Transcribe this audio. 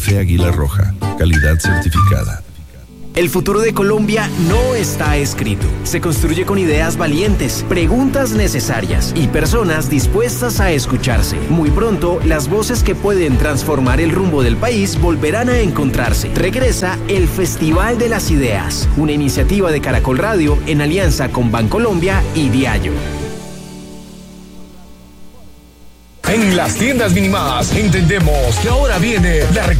Café Águila Roja, calidad certificada. El futuro de Colombia no está escrito. Se construye con ideas valientes, preguntas necesarias y personas dispuestas a escucharse. Muy pronto, las voces que pueden transformar el rumbo del país volverán a encontrarse. Regresa el Festival de las Ideas, una iniciativa de Caracol Radio en alianza con Bancolombia y Diallo. En las tiendas Minimás entendemos que ahora viene la recuperación